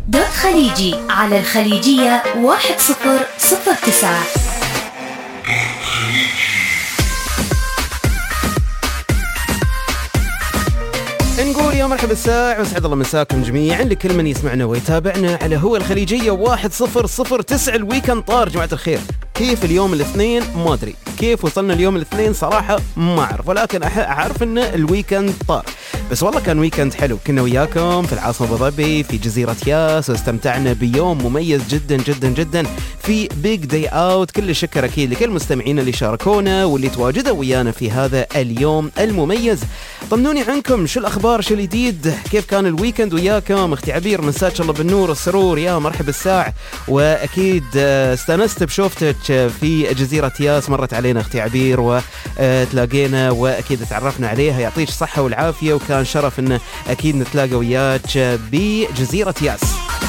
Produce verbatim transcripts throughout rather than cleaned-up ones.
دوت خليجي على الخليجية واحد صفر صفر تسعة. نقول يا مرحبا الساعة وسعد الله مساكم جميعا لكل من يسمعنا ويتابعنا على هو الخليجية واحد صفر صفر تسعة. الويكند طار جماعة الخير. كيف اليوم الاثنين ما أدري كيف وصلنا اليوم الاثنين صراحة ما أعرف، ولكن أعرف أن الويكند طار. بس والله كان ويكند حلو، كنا وياكم في العاصمة أبو ظبي في جزيرة ياس، واستمتعنا بيوم مميز جدا جدا جدا في بيج داي اوت. كل الشكر أكيد لكل المستمعين اللي شاركونا واللي تواجدوا ويانا في هذا اليوم المميز. طمنوني عنكم، شو الأخبار، شو الجديد، كيف كان الويكند وياكم؟ اختي عبير مساك الله بالنور والسرور، يا مرحبا الساعة. وأكيد استانست بشوفتك في جزيرة ياس، مرت علينا اختي عبير وتلاقينا واكيد تعرفنا عليها، يعطيك الصحة والعافية، وكان شرف ان اكيد نتلاقى وياك بجزيرة ياس.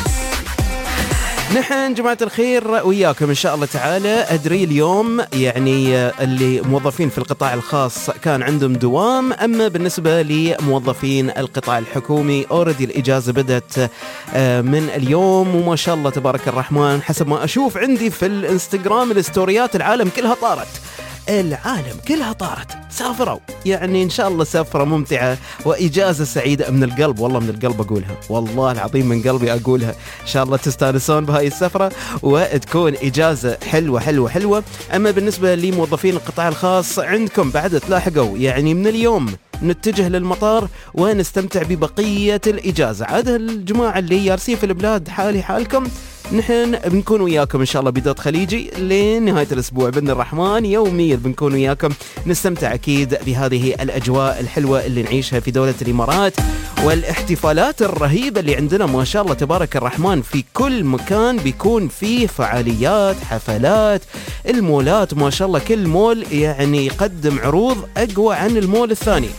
نحن جماعة الخير وياكم إن شاء الله تعالى. أدري اليوم يعني اللي موظفين في القطاع الخاص كان عندهم دوام، أما بالنسبة لموظفين القطاع الحكومي أوردي الإجازة بدأت من اليوم، وما شاء الله تبارك الرحمن حسب ما أشوف عندي في الانستغرام الستوريات العالم كلها طارت، العالم كلها طارت، سافروا، يعني إن شاء الله سفرة ممتعة وإجازة سعيدة من القلب، والله من القلب أقولها، والله العظيم من قلبي أقولها. إن شاء الله تستانسون بهاي السفرة وتكون إجازة حلوة حلوة حلوة. أما بالنسبة لموظفين القطاع الخاص عندكم بعد تلاحقوا يعني من اليوم نتجه للمطار ونستمتع ببقية الإجازة. عاد الجماعة اللي يارسين في البلاد حالي حالكم، نحن بنكون وياكم إن شاء الله بدوت خليجي لنهاية الأسبوع بإذن الرحمن، يوميا بنكون وياكم نستمتع أكيد بهذه الأجواء الحلوة اللي نعيشها في دولة الإمارات، والاحتفالات الرهيبة اللي عندنا ما شاء الله تبارك الرحمن. في كل مكان بيكون فيه فعاليات، حفلات، المولات ما شاء الله كل مول يعني يقدم عروض أقوى عن المول الثاني،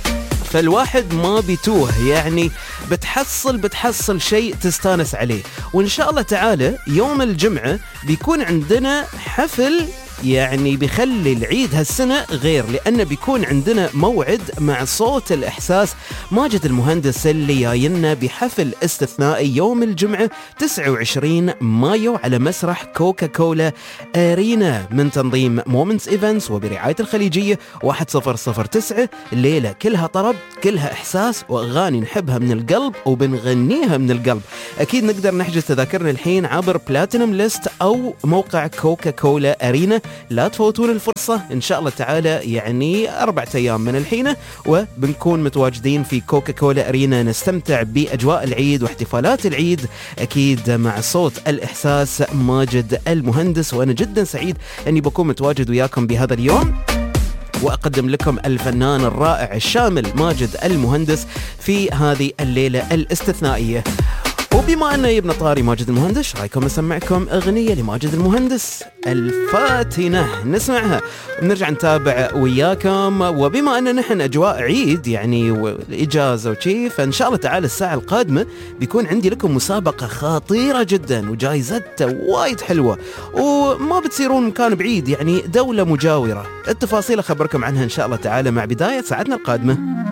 فالواحد ما بيتوه، يعني بتحصل بتحصل شيء تستانس عليه. وإن شاء الله تعالى يوم الجمعة بيكون عندنا حفل يعني بيخلي العيد هالسنة غير، لأنه بيكون عندنا موعد مع صوت الإحساس ماجد المهندس اللي جاينا بحفل استثنائي يوم الجمعة تسعة وعشرين مايو على مسرح كوكا كولا أرينا من تنظيم مومنتس إيفنتس وبرعاية الخليجية واحد صفر صفر تسعة. الليلة كلها طرب، كلها إحساس وأغاني نحبها من القلب وبنغنيها من القلب. أكيد نقدر نحجز تذاكرنا الحين عبر بلاتينوم ليست أو موقع كوكا كولا أرينا، لا تفوتون الفرصة إن شاء الله تعالى. يعني أربعة أيام من الحين وبنكون متواجدين في كوكا كولا أرينا، نستمتع بأجواء العيد واحتفالات العيد أكيد مع صوت الإحساس ماجد المهندس. وأنا جدا سعيد أني بكون متواجد وياكم بهذا اليوم وأقدم لكم الفنان الرائع الشامل ماجد المهندس في هذه الليلة الاستثنائية. وبما أنه يبنى طاري ماجد المهندس، رايكم أسمعكم أغنية لماجد المهندس الفاتنة نسمعها ونرجع نتابع وياكم. وبما أن نحن أجواء عيد يعني والإجازة وشي، فإن شاء الله تعالى الساعة القادمة بيكون عندي لكم مسابقة خطيرة جدا وجايزتها وايد حلوة، وما بتصيرون مكان بعيد، يعني دولة مجاورة. التفاصيل أخبركم عنها إن شاء الله تعالى مع بداية ساعتنا القادمة.